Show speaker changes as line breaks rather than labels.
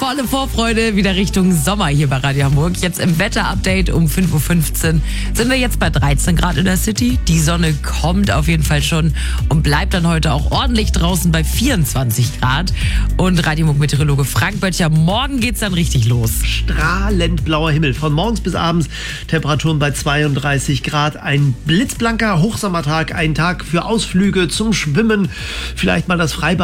volle Vorfreude wieder Richtung Sommer hier bei Radio Hamburg. Jetzt im Wetter-Update um 5.15 Uhr sind wir jetzt bei 13 Grad in der City. Die Sonne kommt auf jeden Fall schon und bleibt dann heute auch ordentlich draußen bei 24 Grad. Und Radio Hamburg-Meteorologe Frank Böttcher, morgen geht's dann richtig los.
Strahlend blauer Himmel. Von morgens bis abends Temperaturen bei 32 Grad. Ein blitzblanker Hochsommertag. Ein Tag für Ausflüge zum Schwimmen. Vielleicht mal das Freibad